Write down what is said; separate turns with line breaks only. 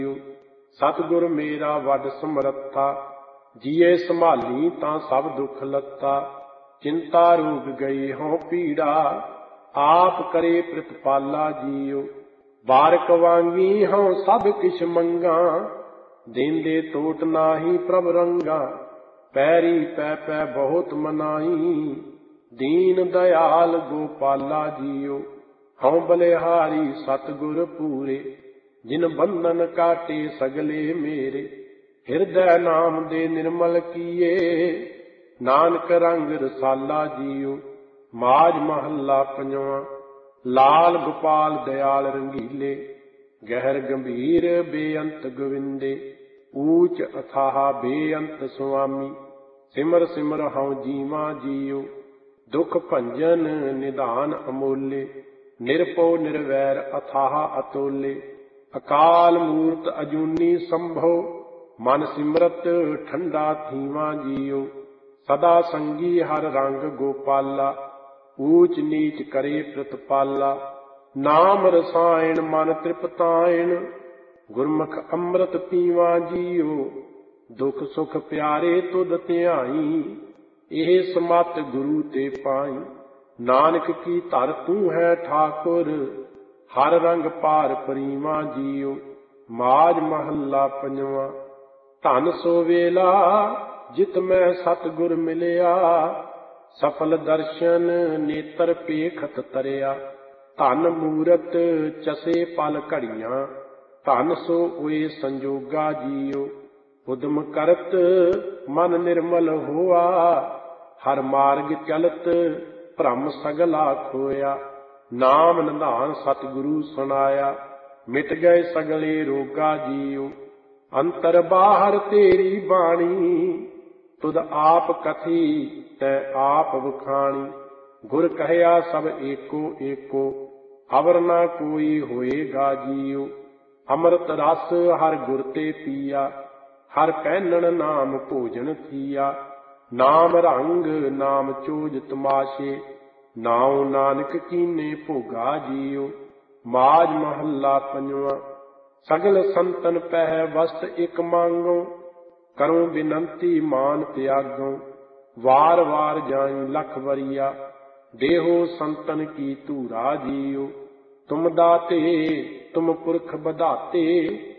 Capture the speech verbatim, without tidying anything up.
सतगुर मेरा वड समरथा, जिए संभाली तां सब दुख लत्ता। चिंता रोग गई हों पीड़ा, आप करे प्रतिपाला जियो। बारक वांगी हों सब किछ मंगा, देंदे टोट नाही प्रभ रंगा। पैरी पै पै बहुत मनाई, दीन दयाल गोपाला जियो। हों बलिहारी सतगुर पूरे, जिन बंधन काटे सगले मेरे। हृदय नाम दे निर्मल किए, नानक रंग रसाला जियो। माज महला पंजवा। लाल गोपाल दयाल रंगीले, गहर गंभीर बेअंत गोविंदे। ऊच अथाह बेअंत स्वामी, सिमर सिमर हऊँ जीवा जियो। दुख भंजन निधान अमोले, निरपो निर्वैर अथाह अतोले। अकाल मूर्त अजूनी संभो, मन सिमरत ठंडा थीवा जियो। सदा संगी हर रंग गोपाला, ऊच नीच करे प्रतिपाला। नाम रसायन मन तृपतायन, गुरमुख अमृत पीवा जियो। दुख सुख प्यारे तुद ध्याई, एह समत गुरु ते पाई। नानक की धर तू है ठाकुर, हर रंग पार परीवा जियो। माज महला पंजवा। धन सो वेला, जित मैं सतगुर मिलिया। सफल दर्शन नेत्र पेखत तरिया। धन मूरत चसे पल घड़ियां, धन सो ओए संजोगा जियो। उदम करत मन निर्मल होआ, हर मार्ग चलत भ्रम सगला खोया। नाम निधान सतगुरु सुनाया, मिट गए सगले रोगा जियो। अंतर बाहर तेरी बाणी, तुद आप कथी तै आप बखानी। गुर कहया सब एको एको, अवर ना कोई होएगा जियो। अमृत रस हर गुर ते पिया, हर पैनन नाम भोजन थिया। नाम रंग नाम चोज तमाशे, नाउ नानक कीने भोगा जियो। माज महला पंजवा। सगल संतन पह वस्त एक मांगो, करूं बिनंती मान त्यागो। वार वार जाई लख वरिया, देहो संतन की धूरा जियो। तुम दाते तुम पुरख बधाते,